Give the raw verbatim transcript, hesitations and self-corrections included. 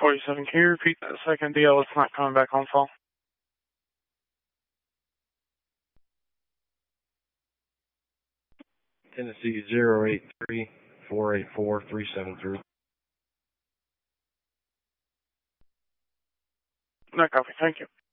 forty-seven, can you repeat that second deal? It's not coming back on phone. Tennessee zero eight three, four eight four, three seven three. No copy, thank you.